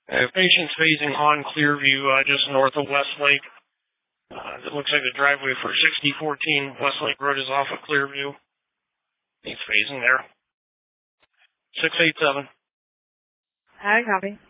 Patient's phasing on Clearview, just north of Westlake. It looks like the driveway for 6014 Westlake Road is off of Clearview. He's phasing there. 687. Hi, copy.